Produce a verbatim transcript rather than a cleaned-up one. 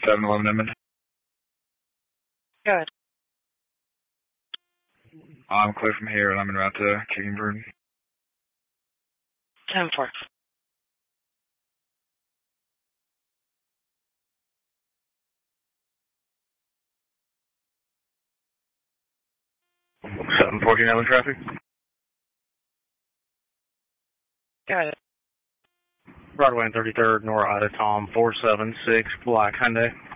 seven eleven Edmond. Good. I'm clear from here, and I'm en route to Kickingbird. ten four. seven fourteen Edmond traffic. Got it. Broadway and thirty-third, Nora Ida Tom, four seven six, Black Hyundai.